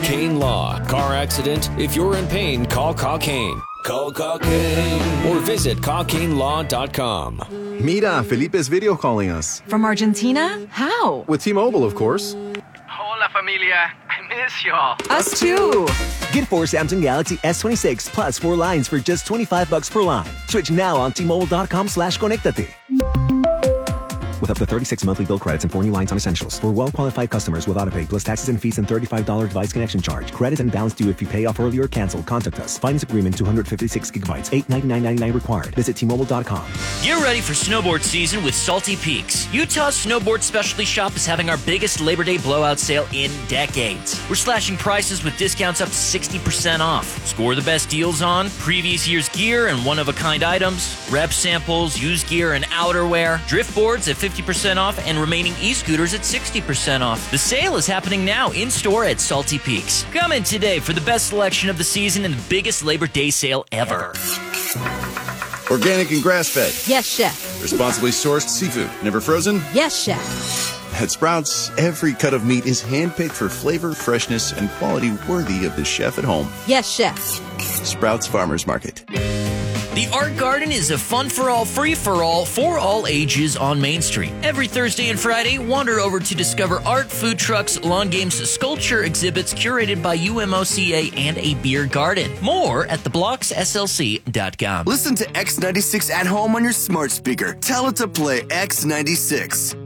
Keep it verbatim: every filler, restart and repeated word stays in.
Cockayne Law. Car accident? If you're in pain, call Cockayne. Call Cockayne. Or visit cockayne law dot com. Mira, Felipe's video calling us. From Argentina? How? With T-Mobile, of course. Hola, familia. I miss y'all. Us too. Get four Samsung Galaxy S twenty-six plus four lines for just twenty-five bucks per line. Switch now on T Mobile dot com slash conectate. With up to thirty-six monthly bill credits and four new lines on essentials. For well-qualified customers with autopay plus taxes and fees and thirty-five dollars device connection charge. Credits and balance due if you pay off early or cancel. Contact us. Finance agreement two hundred fifty-six gigabytes. eight ninety-nine ninety-nine required. Visit T Mobile dot com. Get ready for snowboard season with Salty Peaks. Utah's snowboard specialty shop is having our biggest Labor Day blowout sale in decades. We're slashing prices with discounts up to sixty percent off. Score the best deals on previous year's gear and one-of-a-kind items, rep samples, used gear and outerwear, drift boards at fifty percent off, and remaining e-scooters at sixty percent off. The sale is happening now in-store at Salty Peaks. Come in today for the best selection of the season and the biggest Labor Day sale ever. Organic and grass-fed. Yes, chef. Responsibly sourced seafood. Never frozen? Yes, chef. At Sprouts, every cut of meat is handpicked for flavor, freshness, and quality worthy of the chef at home. Yes, chef. Sprouts Farmers Market. The Art Garden is a fun-for-all, free-for-all, for all ages on Main Street. Every Thursday and Friday, wander over to discover art, food trucks, lawn games, sculpture exhibits curated by U M O C A and a beer garden. More at the blocks S L C dot com. Listen to X ninety-six at home on your smart speaker. Tell it to play X ninety-six.